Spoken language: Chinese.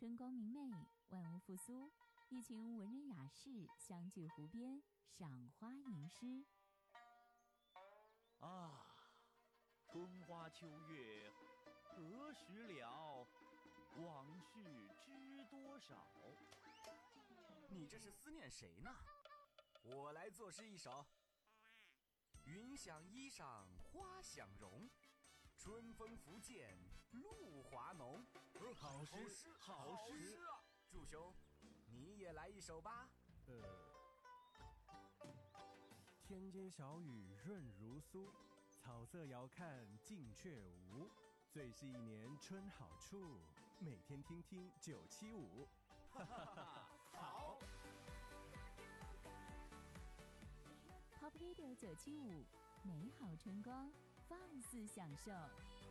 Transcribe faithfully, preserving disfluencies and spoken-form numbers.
春光明媚，万物复苏，一群文人雅士相聚湖边，赏花吟诗。 啊，春花秋月何时了？往事知多少？ 你这是思念谁呢？我来作诗一首。云想衣裳花想容，春风拂槛露华浓。 好诗，好诗啊！祝兄，你也来一首吧。 呃，天街小雨润如酥，草色遥看近却无。最是一年春好处，每天听听九七五。 哈哈哈，好。 Top Radio 九七五，美好春光，放肆享受。